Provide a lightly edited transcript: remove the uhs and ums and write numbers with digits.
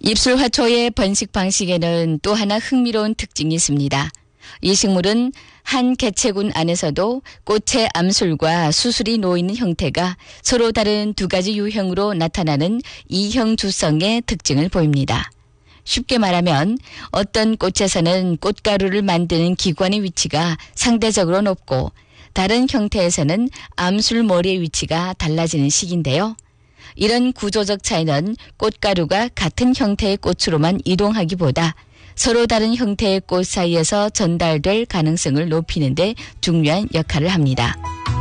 입술화초의 번식 방식에는 또 하나 흥미로운 특징이 있습니다. 이 식물은 한 개체군 안에서도 꽃의 암술과 수술이 놓이는 형태가 서로 다른 두 가지 유형으로 나타나는 이형주성의 특징을 보입니다. 쉽게 말하면 어떤 꽃에서는 꽃가루를 만드는 기관의 위치가 상대적으로 높고 다른 형태에서는 암술머리의 위치가 달라지는 식인데요. 이런 구조적 차이는 꽃가루가 같은 형태의 꽃으로만 이동하기보다 서로 다른 형태의 꽃 사이에서 전달될 가능성을 높이는 데 중요한 역할을 합니다.